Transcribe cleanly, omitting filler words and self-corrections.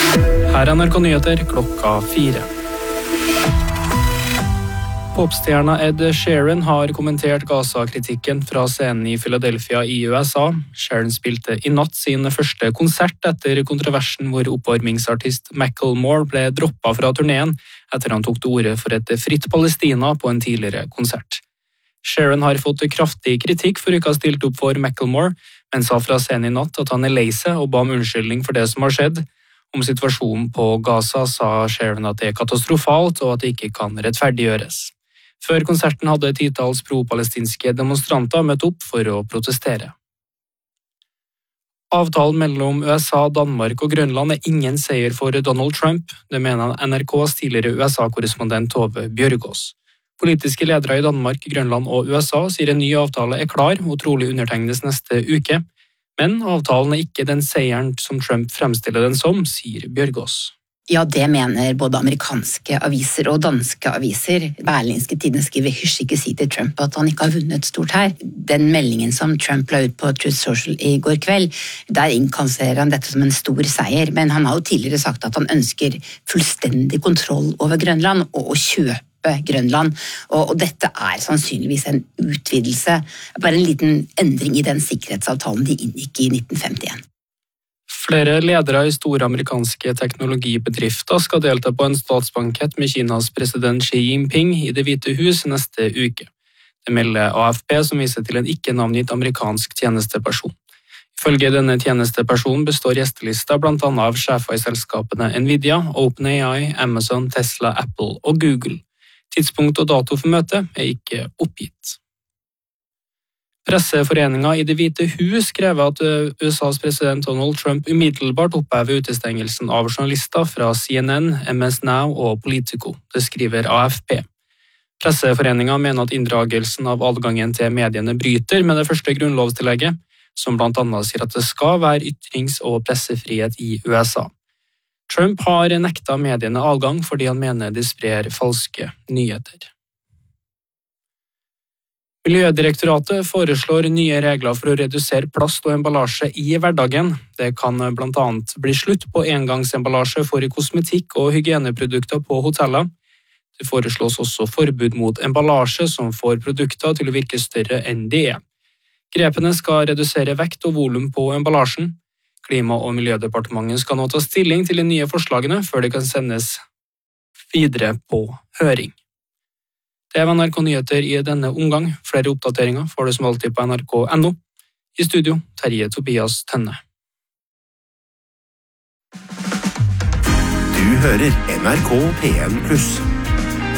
Her NRK Nyheter klokka 4. Popstjerna Ed Sheeran har kommentert Gaza-kritikken fra scenen i Philadelphia i USA. Sheeran spilte i natt sin første konsert etter kontroversen hvor oppvarmingsartist Macklemore ble droppet fra turneen etter han tok til orde for et fritt Palestina på en tidligere konsert. Sheeran har fått kraftig kritikk for ikke å ha stilt opp for Macklemore, men sa fra scenen i natt at han lei seg og ba om unnskyldning for det som har skjedd. Om situasjonen på Gaza sa Sheeran at det katastrofalt og at det ikke kan rettferdiggjøres. Før konserten hadde titalls pro-palestinske demonstranter møtt opp for å protestere. Avtalen mellom USA, Danmark og Grønland ingen seier for Donald Trump, det mener NRKs tidligere USA-korrespondent Tove Bjørgaas. Politiske ledere i Danmark, Grønland og USA sier en ny avtale klar og trolig undertegnes neste uke, men avtalen ikke den seieren som Trump fremstiller den som, sier Bjørgaas. Ja, det mener både amerikanske aviser og danske aviser. Berlingske Tidende skriver hysj ikke si til Trump at han ikke har vunnet stort her. Den meldingen som Trump la ut på Truth Social i går kveld, der innkasserer han dette som en stor seier, men han har jo tidligere sagt at han ønsker fullstendig kontroll over Grønland og å kjøpe Grønland, og dette sannsynligvis en utvidelse, bare en liten endring i den sikkerhetsavtalen de inngikk i 1951. Flere ledere i store amerikanske teknologibedrifter skal delta på en statsbankett med Kinas president Xi Jinping i Det hvite hus neste uke. Det melder AFP, som viser til en ikke-navngitt amerikansk tjenesteperson. Ifølge denne tjenestepersonen består gjestelista blant annet av sjefer i selskapene Nvidia, OpenAI, Amazon, Tesla, Apple og Google. Tidspunkt og dato for møtet ikke oppgitt. Presseforeningen i Det hvite hus krever at USAs president Donald Trump umiddelbart opphever utestengelsen av journalister fra CNN, MS Now og Politico. Det skriver AFP. Presseforeningen mener at inndragelsen av adgangen til mediene bryter med det første grunnlovstillegget, som blant annet sier at det skal være ytrings- og pressefrihet i USA. Trump har nekta mediene adgang fordi han mener de sprer falske nyheter. Miljødirektoratet foreslår nye regler for å redusere plast og emballasje i hverdagen. Det kan blant annet bli slutt på engangsemballasje for kosmetikk og hygieneprodukter på hoteller. Det foreslås også forbud mot emballasje som får produkter til å virke større enn de er. Grepene skal redusere vekt og volum på emballasjen. Klima- og miljødepartementet skal nå ta stilling til de nye forslagene før de kan sendes videre på høring. Det var NRK Nyheter i denne omgang. Flere oppdateringer får du som alltid på nrk.no. I studio, Terje Tobias Tønne. Du hører NRK P1+.